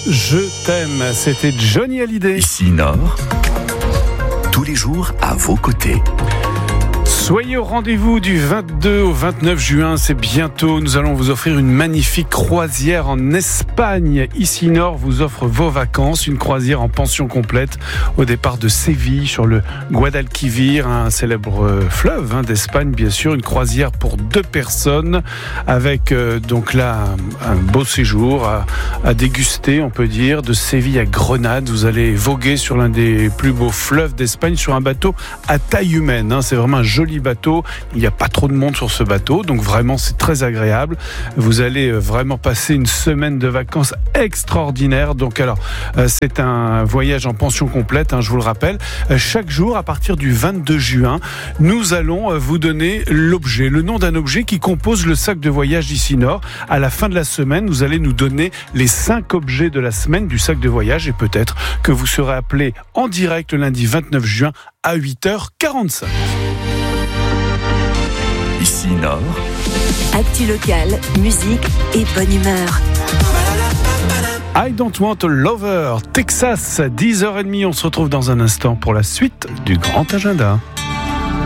Je t'aime, c'était Johnny Hallyday. Ici Nord, tous les jours à vos côtés. Soyez au rendez-vous du 22 au 29 juin, c'est bientôt. Nous allons vous offrir une magnifique croisière en Espagne. Ici Nord vous offre vos vacances, une croisière en pension complète au départ de Séville sur le Guadalquivir, un célèbre fleuve d'Espagne bien sûr. Une croisière pour 2 personnes avec donc là un beau séjour à déguster, on peut dire, de Séville à Grenade. Vous allez voguer sur l'un des plus beaux fleuves d'Espagne sur un bateau à taille humaine. C'est vraiment un joli bateau, il n'y a pas trop de monde sur ce bateau, donc vraiment c'est très agréable. Vous allez vraiment passer une semaine de vacances extraordinaire. Donc alors c'est un voyage en pension complète, je vous le rappelle. Chaque jour à partir du 22 juin, nous allons vous donner l'objet, le nom d'un objet qui compose le sac de voyage d'Ici Nord. À la fin de la semaine, vous allez nous donner les 5 objets de la semaine du sac de voyage et peut-être que vous serez appelé en direct le lundi 29 juin à 8h45. Ici Nord, actu locale, musique et bonne humeur. I Don't Want a Lover, Texas, 10h30. On se retrouve dans un instant pour la suite du Grand Agenda.